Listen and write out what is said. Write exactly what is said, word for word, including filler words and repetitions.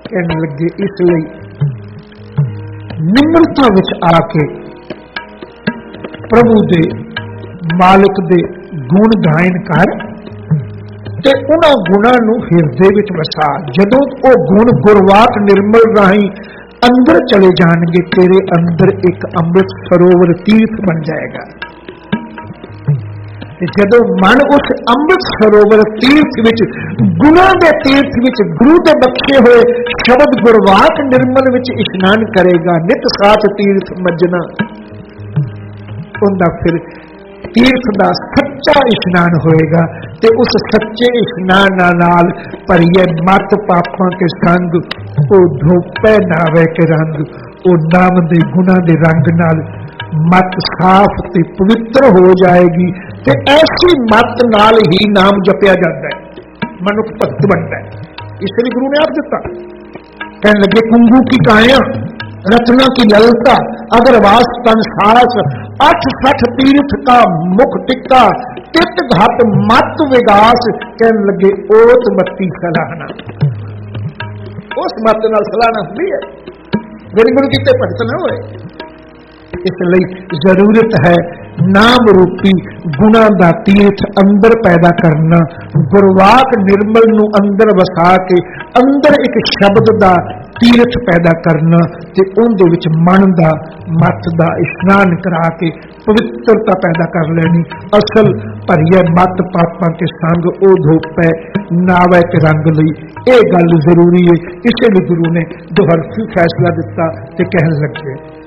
कहने लगे इसलिए निम्रता विच आके प्रभु दे मालिक दे गुण गायन कर ते उन्हां गुणां नूं हिरदे विच वसा। जदों वो गुण गुरवाक निर्मल राही अंदर चले जाएंगे, तेरे अंदर एक अमृत सरोवर तीर्थ बन जाएगा। जदों मन उस अमृत सरोवर तीर्थ विच गुणा के तीर्थ विच गुरु के बख्शे हुए शब्द गुरवाक निर्मल विच इशनान करेगा, नित साथ तीर्थ मजना, उनका फिर तीर्थ का सच्चा इशनान होएगा। ते उस सच्चे इशनान नाल भरिए मत पापां के संग ओ धोपे नावे के रंग, ओ नाम दे गुणा दे रंग नाल मत साफ ते पवित्र हो जाएगी। ते ऐसी मत नाल ही नाम जपया जाता है, मनुख भक्त बनता है। इसलिए गुरु ने आप दिता, कहने लगे कुंगू की काया रत्ना की ललता अगर वास तन सारस, अठ सठ तीर्थ का मुख टिक्का, तित घट मत विगास, कहने लगे ओत मत्ती सलाहना। उस मत नाल सलाहना हुंदी है, गुरु गुरु कीते भगत ना होए। इसलिए जरूरत है नाम रूपी गुणा दा तीर्थ अंदर पैदा करना, गुरवाक निर्मल नूं अंदर वसा के अंदर एक शब्द दा तीर्थ पैदा करना, ते उहदे विच मन दा मत दा इशनान करा के पवित्रता पैदा कर लेनी। असल भरिए मत पापां के संग ओ धोपे नावे के रंग लई, ये गल जरूरी है। इसलिए गुरु ने दोहरफी फैसला दिता ते कहन लगे